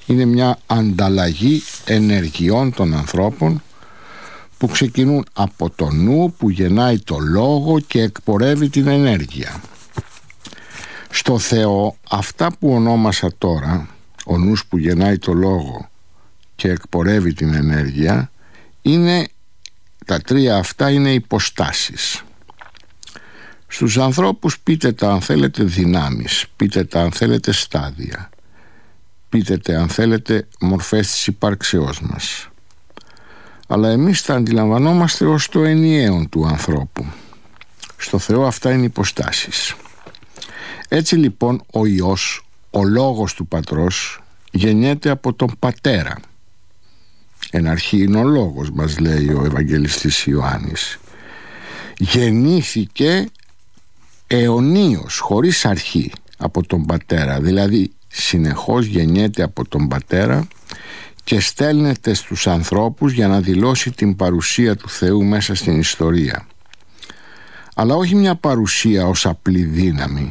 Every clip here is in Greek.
Είναι μια ανταλλαγή ενεργειών των ανθρώπων που ξεκινούν από το νου που γεννάει το λόγο και εκπορεύει την ενέργεια. Στο Θεό αυτά που ονόμασα τώρα, ο νους που γεννάει το λόγο και εκπορεύει την ενέργεια, τα τρία αυτά είναι υποστάσεις. Στους ανθρώπους πείτε τα αν θέλετε δυνάμεις, πείτε τα αν θέλετε στάδια, πείτε τα αν θέλετε μορφές της υπάρξεώς μας. Αλλά εμείς τα αντιλαμβανόμαστε ως το ενιαίο του ανθρώπου. Στο Θεό αυτά είναι υποστάσεις. Έτσι λοιπόν ο Υιός, ο λόγος του Πατρός, γεννιέται από τον Πατέρα. Εν αρχή είναι ο λόγος, μας λέει ο Ευαγγελιστής Ιωάννης. Γεννήθηκε αιωνίως, χωρίς αρχή, από τον Πατέρα. Δηλαδή συνεχώς γεννιέται από τον Πατέρα και στέλνεται στους ανθρώπους για να δηλώσει την παρουσία του Θεού μέσα στην ιστορία. Αλλά όχι μια παρουσία ως απλή δύναμη.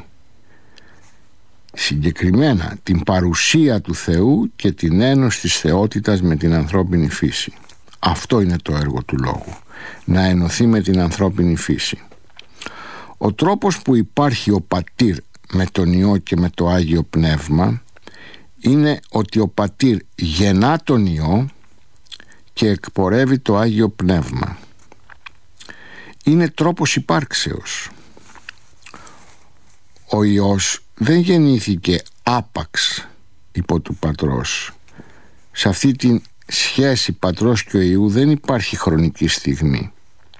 Συγκεκριμένα την παρουσία του Θεού και την ένωση της θεότητας με την ανθρώπινη φύση. Αυτό είναι το έργο του Λόγου, να ενωθεί με την ανθρώπινη φύση. Ο τρόπος που υπάρχει ο Πατήρ με τον Υιό και με το Άγιο Πνεύμα είναι ότι ο Πατήρ γεννά τον Υιό και εκπορεύει το Άγιο Πνεύμα. Είναι τρόπος υπάρξεως. Ο Υιός δεν γεννήθηκε άπαξ υπό του Πατρός. Σε αυτή τη σχέση Πατρός και Υιού δεν υπάρχει χρονική στιγμή.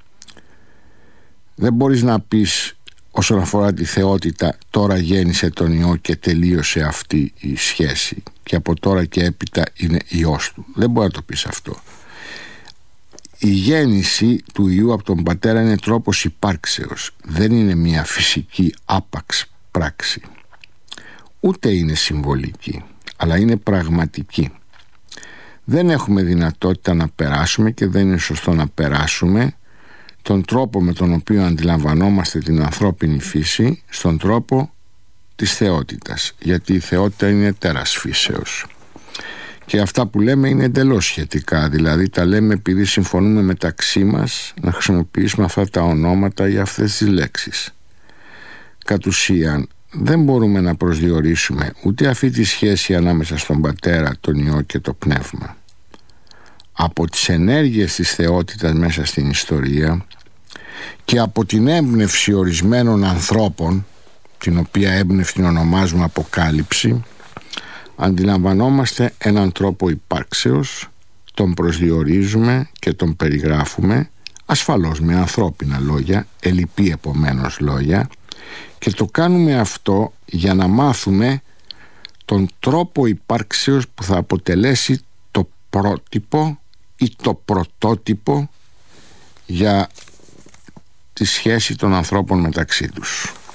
Δεν μπορείς να πεις όσον αφορά τη θεότητα τώρα γέννησε τον Υιό και τελείωσε αυτή η σχέση και από τώρα και έπειτα είναι Υιός του. Δεν μπορεί να το πεις αυτό. Η γέννηση του Υιού από τον Πατέρα είναι τρόπος υπάρξεως. Δεν είναι μια φυσική άπαξ πράξη. Ούτε είναι συμβολική, αλλά είναι πραγματική. Δεν έχουμε δυνατότητα να περάσουμε και δεν είναι σωστό να περάσουμε τον τρόπο με τον οποίο αντιλαμβανόμαστε την ανθρώπινη φύση στον τρόπο της θεότητας, γιατί η θεότητα είναι τέρας φύσεως και αυτά που λέμε είναι εντελώς σχετικά, δηλαδή τα λέμε επειδή συμφωνούμε μεταξύ μας να χρησιμοποιήσουμε αυτά τα ονόματα για αυτές τις λέξεις. Κατ' ουσίαν δεν μπορούμε να προσδιορίσουμε ούτε αυτή τη σχέση ανάμεσα στον Πατέρα, τον Υιό και το Πνεύμα. Από τις ενέργειες της θεότητας μέσα στην ιστορία και από την έμπνευση ορισμένων ανθρώπων, την οποία έμπνευση την ονομάζουμε αποκάλυψη, αντιλαμβανόμαστε έναν τρόπο υπάρξεως, τον προσδιορίζουμε και τον περιγράφουμε, ασφαλώς με ανθρώπινα λόγια, ελλειπή επομένως λόγια, και το κάνουμε αυτό για να μάθουμε τον τρόπο υπάρξεως που θα αποτελέσει το πρότυπο ή το πρωτότυπο για τη σχέση των ανθρώπων μεταξύ τους.